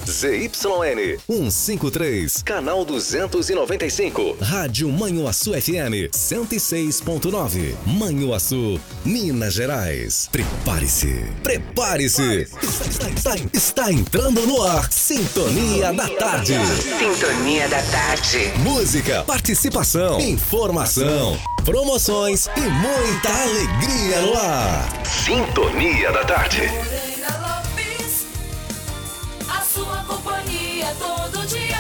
ZYN 153, canal 295. Rádio Manhuaçu FM 106.9. Manhuaçu, Minas Gerais. Prepare-se. Está entrando no ar. Sintonia da Tarde. Sintonia da Tarde. Música, participação, informação, promoções e muita alegria no ar. Sintonia da Tarde. A sua companhia todo dia.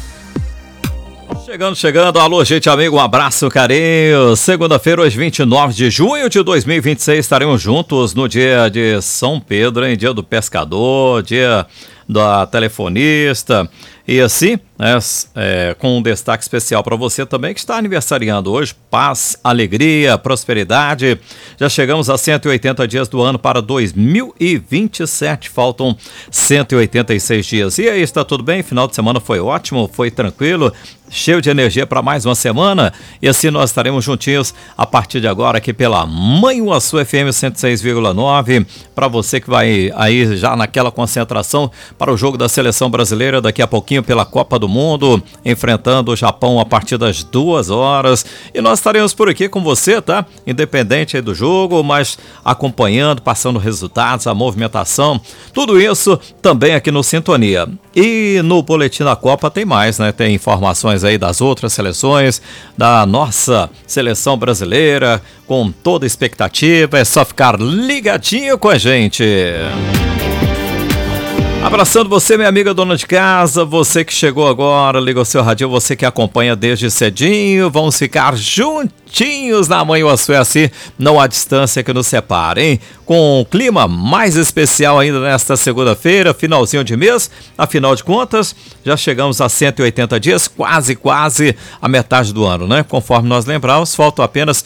Chegando, alô gente amigo, um abraço, carinho. Segunda-feira, hoje 29 de junho de 2026, estaremos juntos no dia de São Pedro, hein? Dia do pescador, dia da telefonista. E assim, com um destaque especial para você também que está aniversariando hoje, paz, alegria, prosperidade. Já chegamos a 180 dias do ano para 2027, faltam 186 dias. E aí, está tudo bem? Final de semana foi ótimo, foi tranquilo, cheio de energia para mais uma semana. E assim nós estaremos juntinhos a partir de agora aqui pela Manhuaçu FM 106,9. Para você que vai aí já naquela concentração para o jogo da seleção brasileira daqui a pouquinho pela Copa do Mundo, enfrentando o Japão a partir das 2h. E nós estaremos por aqui com você, tá? Independente aí do jogo, mas acompanhando, passando resultados, a movimentação, tudo isso também aqui no Sintonia. E no Boletim da Copa tem mais, né? Tem informações aí das outras seleções, da nossa seleção brasileira, com toda expectativa. É só ficar ligadinho com a gente. Abraçando você, minha amiga dona de casa, você que chegou agora, liga o seu radinho, você que acompanha desde cedinho, vamos ficar juntinhos na Manhuaçu, assim, não há distância que nos separe, hein? Com um clima mais especial ainda nesta segunda-feira, finalzinho de mês, afinal de contas, já chegamos a 180 dias, quase a metade do ano, né? Conforme nós lembramos, faltam apenas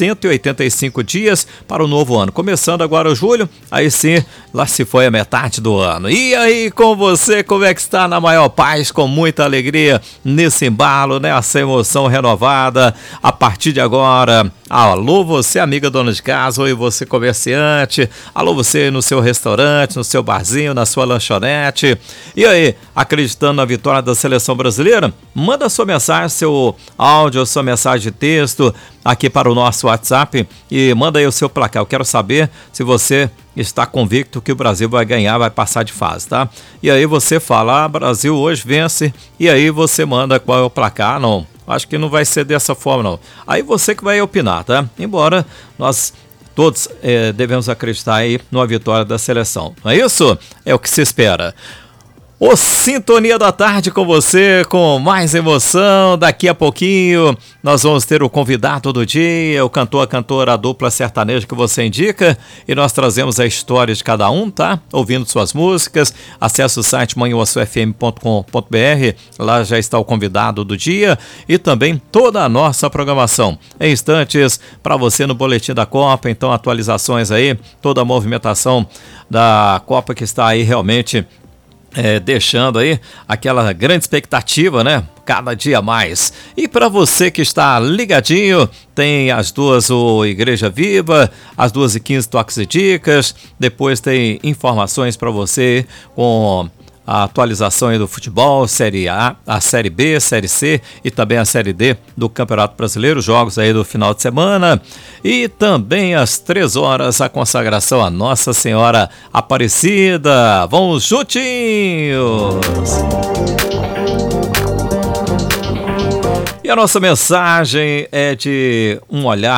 185 dias para o novo ano. Começando agora o julho, aí sim, lá se foi a metade do ano. E aí, com você, como é que está? Na maior paz, com muita alegria, nesse embalo, né? Essa emoção renovada, a partir de agora. Alô, você, amiga dona de casa, oi, você, comerciante. Alô, você no seu restaurante, no seu barzinho, na sua lanchonete. E aí, acreditando na vitória da seleção brasileira? Manda sua mensagem, seu áudio, sua mensagem de texto aqui para o nosso WhatsApp e manda aí o seu placar. Eu quero saber se você está convicto que o Brasil vai ganhar, vai passar de fase, tá? E aí você fala, Brasil hoje vence, e aí você manda qual é o placar. Não, acho que não vai ser dessa forma, não. Aí você que vai opinar, tá? Embora nós todos devemos acreditar aí numa vitória da seleção. Não é isso? É o que se espera. O Sintonia da Tarde com você, com mais emoção. Daqui a pouquinho nós vamos ter o convidado do dia, o cantor, a cantora, a dupla sertaneja que você indica, e nós trazemos a história de cada um, tá? Ouvindo suas músicas. Acesse o site manhuaçufm.com.br, lá já está o convidado do dia e também toda a nossa programação. Em instantes para você no Boletim da Copa, então atualizações aí, toda a movimentação da Copa que está aí realmente deixando aí aquela grande expectativa, né? Cada dia mais. E para você que está ligadinho, tem as duas, o Igreja Viva, às 2h15 toques e dicas, depois tem informações para você com a atualização aí do futebol, Série A, a Série B, Série C e também a Série D do Campeonato Brasileiro, jogos aí do final de semana. E também às 3h, a consagração a Nossa Senhora Aparecida. Vamos juntinhos! E a nossa mensagem é de um olhar